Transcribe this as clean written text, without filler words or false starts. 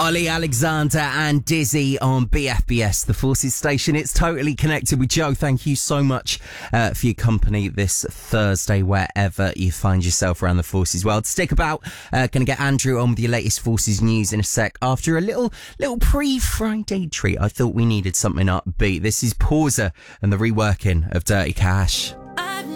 Ollie Alexander and Dizzy on BFBS, the Forces station. It's totally connected with Joe. Thank you so much for your company this Thursday, wherever you find yourself around the Forces world. Stick about. Going to get Andrew on with your latest Forces news in a sec. After a little pre-Friday treat, I thought we needed something upbeat. This is Pauser and the reworking of Dirty Cash.